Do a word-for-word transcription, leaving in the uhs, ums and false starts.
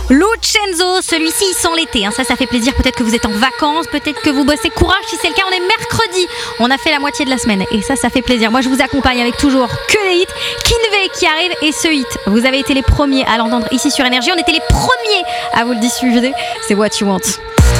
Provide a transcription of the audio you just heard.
Lucenzo, celui-ci il sent l'été, hein. ça ça fait plaisir, peut-être que vous êtes en vacances, peut-être que vous bossez, courage si c'est le cas, on est mercredi, on a fait la moitié de la semaine et ça ça fait plaisir. Moi je vous accompagne avec toujours que des hits, Kinvey qui arrive et ce hit, vous avez été les premiers à l'entendre ici sur Énergie, on était les premiers à vous le diffuser, c'est What You Want.